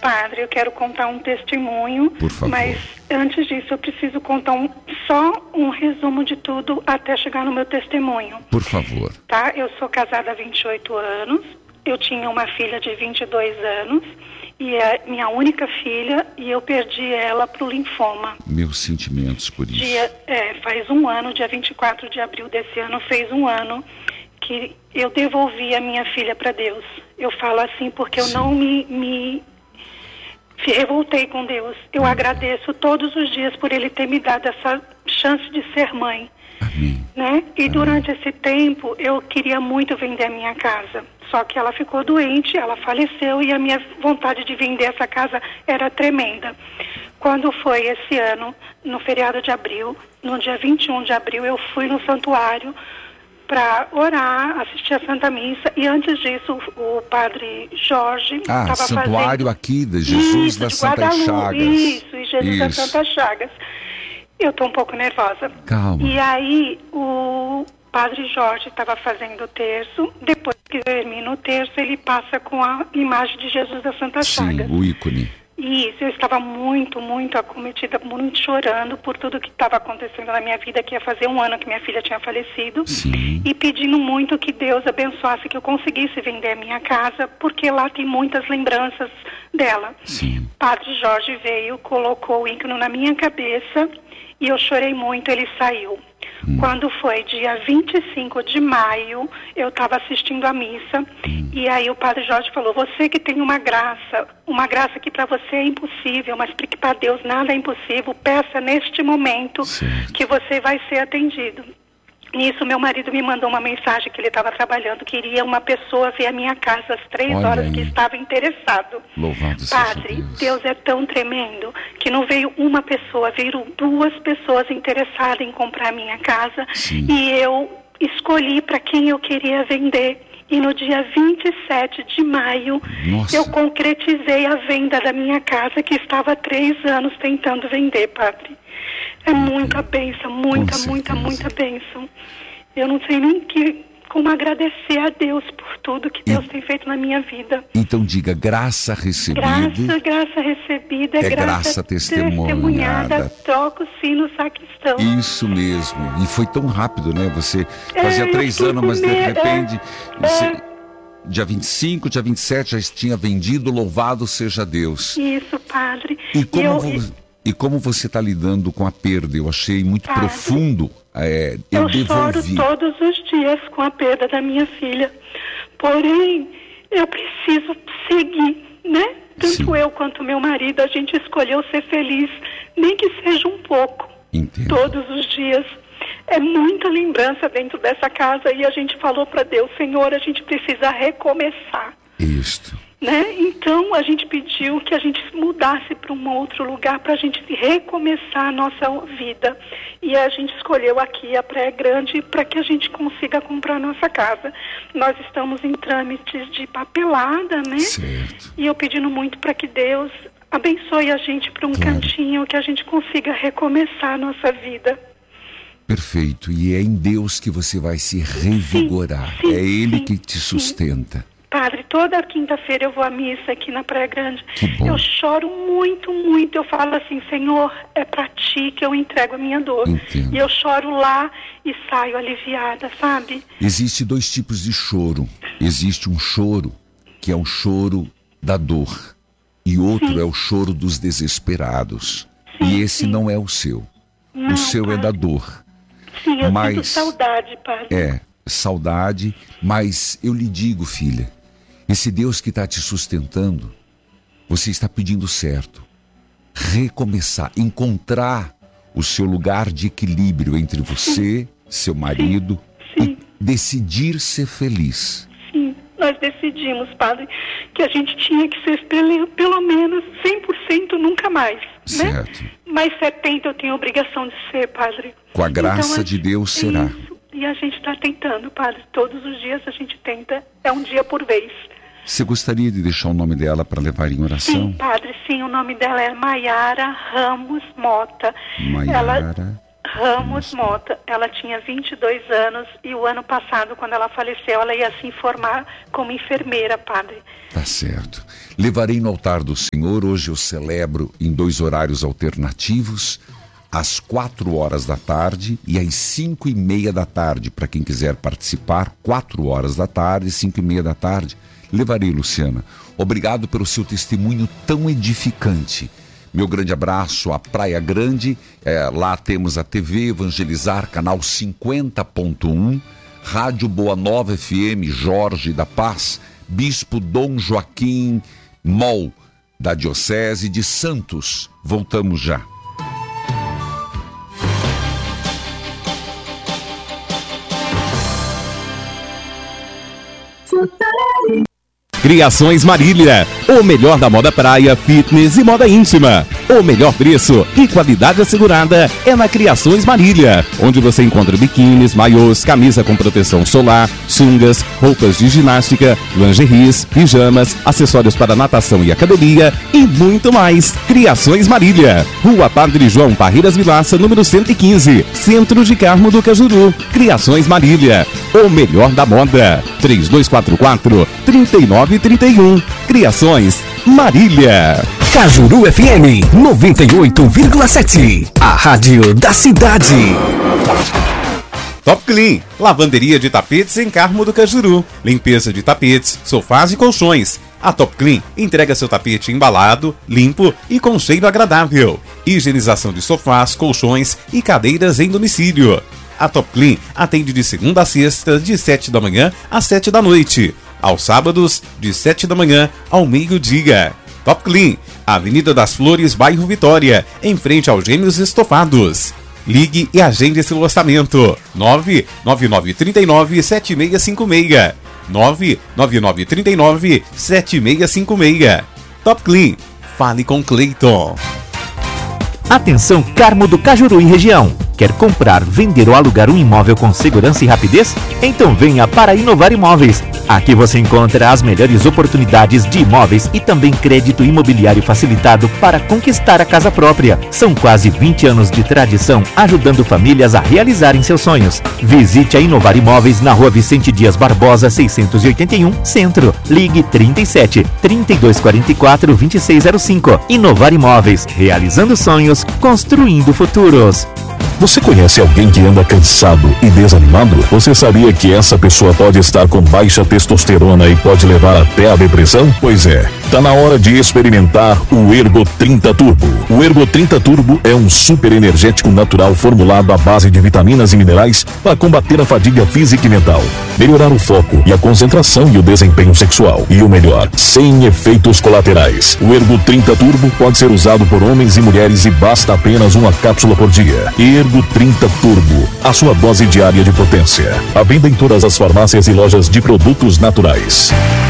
Padre, eu quero contar um testemunho. Por favor. Mas antes disso, eu preciso contar só um resumo de tudo até chegar no meu testemunho. Por favor. Tá? Eu sou casada há 28 anos. Eu tinha uma filha de 22 anos. E é minha única filha. E eu perdi ela pro linfoma. Meus sentimentos por isso. Faz um ano, dia 24 de abril desse ano, fez um ano que eu devolvi a minha filha para Deus. Eu falo assim porque eu não me revoltei com Deus. Eu agradeço todos os dias por Ele ter me dado essa chance de ser mãe. Amém. Né? E durante esse tempo eu queria muito vender a minha casa. Só que ela ficou doente, ela faleceu e a minha vontade de vender essa casa era tremenda. Quando foi esse ano, no feriado de abril, no dia 21 de abril, eu fui no santuário para orar, assistir a Santa Missa, e antes disso o padre Jorge estava fazendo... santuário aqui de Jesus das Santas Chagas. Isso, e Jesus das Santas Chagas. Eu estou um pouco nervosa. Calma. E aí o padre Jorge estava fazendo o terço, depois que termina o terço, ele passa com a imagem de Jesus das Santas Chagas. Sim, o ícone. Isso, eu estava muito acometida, muito chorando por tudo que estava acontecendo na minha vida, que ia fazer um ano que minha filha tinha falecido. Sim. E pedindo muito que Deus abençoasse, que eu conseguisse vender a minha casa, porque lá tem muitas lembranças dela. Sim. Padre Jorge veio, colocou o ícone na minha cabeça e eu chorei muito, ele saiu. Quando foi dia 25 de maio, eu estava assistindo a missa, e aí o padre Jorge falou: você que tem uma graça que para você é impossível, mas para Deus nada é impossível, peça neste momento que você vai ser atendido. Nisso, meu marido me mandou uma mensagem que ele estava trabalhando, queria uma pessoa ver a minha casa às 3 horas, que estava interessado. Louvado seja Padre, Deus é tão tremendo que não veio uma pessoa, veio 2 pessoas interessadas em comprar a minha casa. Sim. E eu escolhi para quem eu queria vender. E no dia 27 de maio, eu concretizei a venda da minha casa, que estava há 3 anos tentando vender, Padre. É muita bênção, muita bênção. Eu não sei nem como agradecer a Deus por tudo que Deus tem feito na minha vida. Então diga: graça recebida. Graça recebida é graça testemunhada. Toca o sino sacristão. Isso mesmo. E foi tão rápido, né? Você fazia 3 anos, mas de repente... Dia 25, dia 27 já tinha vendido, louvado seja Deus. Isso, Padre. E como você está lidando com a perda? Eu achei muito profundo. Eu choro todos os dias com a perda da minha filha. Porém, eu preciso seguir, né? Tanto eu quanto meu marido, a gente escolheu ser feliz, nem que seja um pouco. Entendo. Todos os dias. É muita lembrança dentro dessa casa e a gente falou para Deus: Senhor, a gente precisa recomeçar. Isto. Né? Então a gente pediu que a gente mudasse para um outro lugar para a gente recomeçar a nossa vida. E a gente escolheu aqui a Praia Grande para que a gente consiga comprar a nossa casa. Nós estamos em trâmites de papelada, né? Certo. E eu pedindo muito para que Deus abençoe a gente para um cantinho, que a gente consiga recomeçar a nossa vida. Perfeito. E é em Deus que você vai se revigorar. É Ele que te sustenta. Padre, toda quinta-feira eu vou à missa aqui na Praia Grande. Que bom. Eu choro muito. Eu falo assim: Senhor, é pra Ti que eu entrego a minha dor. Entendo. E eu choro lá e saio aliviada, sabe? Existe 2 tipos de choro. Existe um choro que é o choro da dor. E outro é o choro dos desesperados. E esse não é o seu. Não, o seu Padre. É da dor. Sim, eu sinto saudade, Padre. Saudade, mas eu lhe digo, filha, esse Deus que está te sustentando, você está pedindo certo. Recomeçar, encontrar o seu lugar de equilíbrio entre você, seu marido, e decidir ser feliz. Sim, nós decidimos, Padre, que a gente tinha que ser pelo menos 100% nunca mais, certo. Né? Mas 70% eu tenho a obrigação de ser, Padre. Com a graça então, de Deus será. Isso. E a gente está tentando, Padre. Todos os dias a gente tenta. É um dia por vez. Você gostaria de deixar o nome dela para levar em oração? Sim, Padre, sim. O nome dela é Maiara Ramos Mota. Maiara Ramos Mota. Ela tinha 22 anos e o ano passado, quando ela faleceu, ela ia se formar como enfermeira, padre. Tá certo. Levarei no altar do Senhor. Hoje eu celebro em 2 horários alternativos, às 4 horas da tarde e às 5:30 da tarde. Para quem quiser participar, 4 horas da tarde e 5:30 da tarde. Levarei, Luciana. Obrigado pelo seu testemunho tão edificante. Meu grande abraço à Praia Grande. Lá temos a TV Evangelizar, canal 50.1, Rádio Boa Nova FM, Jorge da Paz, Bispo Dom Joaquim Mol, da Diocese de Santos. Voltamos já. Criações Marília, o melhor da moda praia, fitness e moda íntima. O melhor preço e qualidade assegurada é na Criações Marília, onde você encontra biquínis, maiôs, camisa com proteção solar, sungas, roupas de ginástica, lingeries, pijamas, acessórios para natação e academia e muito mais. Criações Marília, Rua Padre João Parreiras Vilaça, número 115, Centro de Carmo do Cajuru. Criações Marília, o melhor da moda. 3244-3931. Criações Marília. Cajuru FM 98,7. A rádio da cidade. Top Clean, lavanderia de tapetes em Carmo do Cajuru. Limpeza de tapetes, sofás e colchões. A Top Clean entrega seu tapete embalado, limpo e com cheiro agradável. Higienização de sofás, colchões e cadeiras em domicílio. A Top Clean atende de segunda a sexta, de 7 da manhã às 7 da noite. Aos sábados, de 7 da manhã ao meio-dia. Top Clean, Avenida das Flores, bairro Vitória, em frente aos Gêmeos Estofados. Ligue e agende seu orçamento. 99939-7656. 99939-7656. Top Clean, fale com Cleiton. Atenção, Carmo do Cajuru e região. Quer comprar, vender ou alugar um imóvel com segurança e rapidez? Então venha para Inovar Imóveis. Aqui você encontra as melhores oportunidades de imóveis e também crédito imobiliário facilitado para conquistar a casa própria. São quase 20 anos de tradição ajudando famílias a realizarem seus sonhos. Visite a Inovar Imóveis na Rua Vicente Dias Barbosa, 681, Centro. Ligue 37 3244 2605. Inovar Imóveis, realizando sonhos, construindo futuros. Você conhece alguém que anda cansado e desanimado? Você sabia que essa pessoa pode estar com baixa testosterona e pode levar até a depressão? Pois é, tá na hora de experimentar o Ergo 30 Turbo. O Ergo 30 Turbo é um super energético natural formulado à base de vitaminas e minerais para combater a fadiga física e mental, melhorar o foco e a concentração e o desempenho sexual. E o melhor, sem efeitos colaterais. O Ergo 30 Turbo pode ser usado por homens e mulheres e basta apenas uma cápsula por dia. Ergo 30 Turbo, a sua dose diária de potência. À venda em todas as farmácias e lojas de produtos naturais.